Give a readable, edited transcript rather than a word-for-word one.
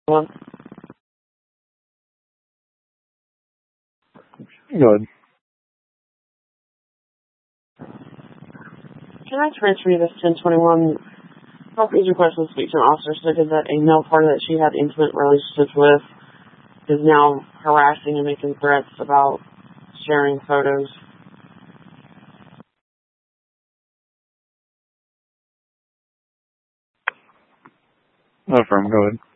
Hello? Good. Can I transfer you this 1021? Properties request to speak to an officer stated that a male party that she had intimate relationships with is now harassing and making threats about sharing photos. No, from, go ahead.